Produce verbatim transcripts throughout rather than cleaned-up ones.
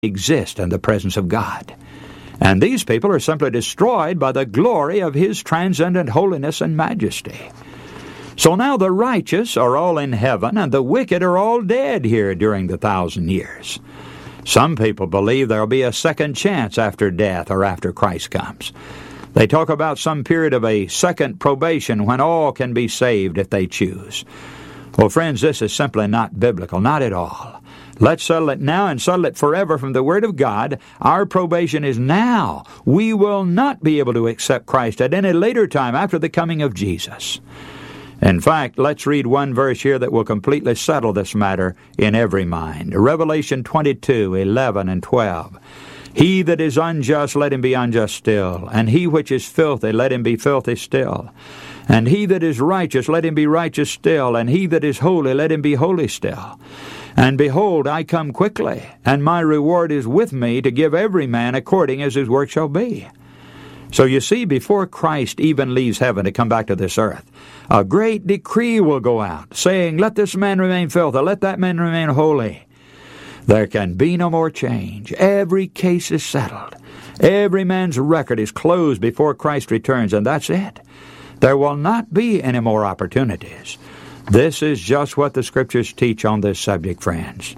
exist in the presence of God. And these people are simply destroyed by the glory of His transcendent holiness and majesty. So now the righteous are all in heaven, and the wicked are all dead here during the thousand years. Some people believe there will be a second chance after death or after Christ comes. They talk about some period of a second probation when all can be saved if they choose. Well, friends, this is simply not biblical, not at all. Let's settle it now and settle it forever from the Word of God. Our probation is now. We will not be able to accept Christ at any later time after the coming of Jesus. In fact, let's read one verse here that will completely settle this matter in every mind. Revelation twenty-two, eleven and twelve. He that is unjust, let him be unjust still. And he which is filthy, let him be filthy still. And he that is righteous, let him be righteous still. And he that is holy, let him be holy still. And behold, I come quickly, and my reward is with me to give every man according as his work shall be. So you see, before Christ even leaves heaven to come back to this earth, a great decree will go out, saying, let this man remain filthy, let that man remain holy. There can be no more change. Every case is settled. Every man's record is closed before Christ returns, and that's it. There will not be any more opportunities. This is just what the Scriptures teach on this subject, friends.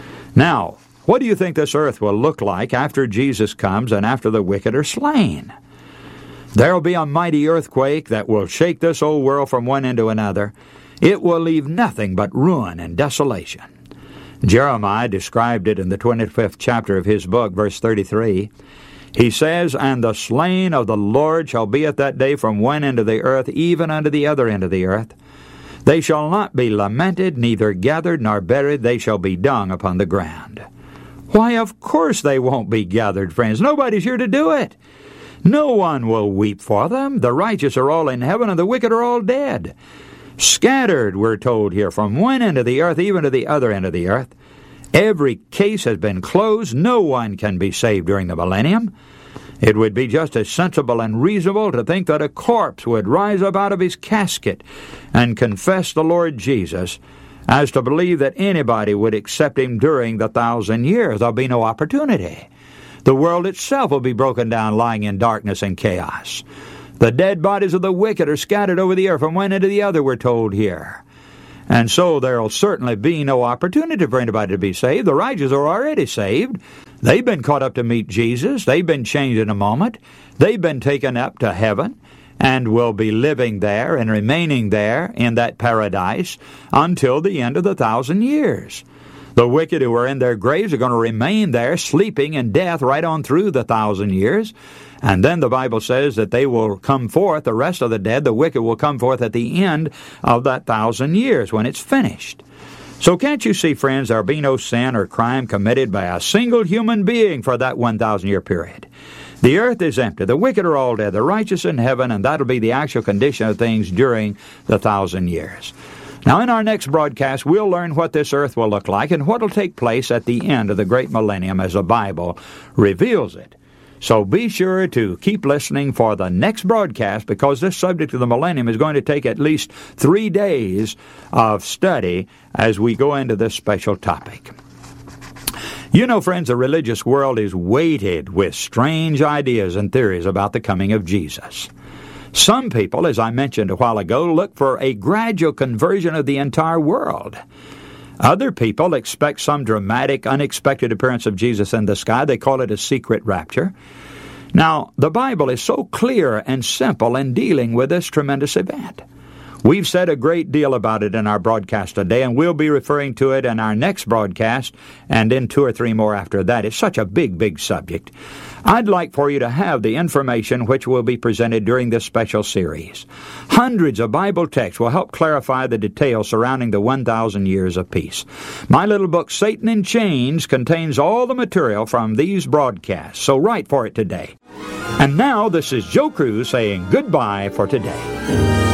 Now, what do you think this earth will look like after Jesus comes and after the wicked are slain? There will be a mighty earthquake that will shake this old world from one end to another. It will leave nothing but ruin and desolation. Jeremiah described it in the twenty-fifth chapter of his book, verse thirty-three. He says, and the slain of the Lord shall be at that day from one end of the earth, even unto the other end of the earth. They shall not be lamented, neither gathered nor buried. They shall be dung upon the ground. Why, of course they won't be gathered, friends. Nobody's here to do it. No one will weep for them. The righteous are all in heaven, and the wicked are all dead. Scattered, we're told here, from one end of the earth even to the other end of the earth. Every case has been closed. No one can be saved during the millennium. It would be just as sensible and reasonable to think that a corpse would rise up out of his casket and confess the Lord Jesus as to believe that anybody would accept Him during the thousand years. There'll be no opportunity. The world itself will be broken down, lying in darkness and chaos. The dead bodies of the wicked are scattered over the earth from one end to the other, we're told here. And so there will certainly be no opportunity for anybody to be saved. The righteous are already saved. They've been caught up to meet Jesus. They've been changed in a moment. They've been taken up to heaven and will be living there and remaining there in that paradise until the end of the thousand years. The wicked who are in their graves are going to remain there, sleeping in death right on through the thousand years. And then the Bible says that they will come forth, the rest of the dead, the wicked will come forth at the end of that thousand years when it's finished. So can't you see, friends, there will be no sin or crime committed by a single human being for that one thousand year period. The earth is empty, the wicked are all dead, the righteous in heaven, and that'll be the actual condition of things during the thousand years. Now, in our next broadcast, we'll learn what this earth will look like and what will take place at the end of the great millennium as the Bible reveals it. So be sure to keep listening for the next broadcast, because this subject of the millennium is going to take at least three days of study as we go into this special topic. You know, friends, the religious world is weighted with strange ideas and theories about the coming of Jesus. Some people, as I mentioned a while ago, look for a gradual conversion of the entire world. Other people expect some dramatic, unexpected appearance of Jesus in the sky. They call it a secret rapture. Now, the Bible is so clear and simple in dealing with this tremendous event. We've said a great deal about it in our broadcast today, and we'll be referring to it in our next broadcast and in two or three more after that. It's such a big, big subject. I'd like for you to have the information which will be presented during this special series. Hundreds of Bible texts will help clarify the details surrounding the one thousand years of peace. My little book, Satan in Chains, contains all the material from these broadcasts, so write for it today. And now, this is Joe Cruz saying goodbye for today.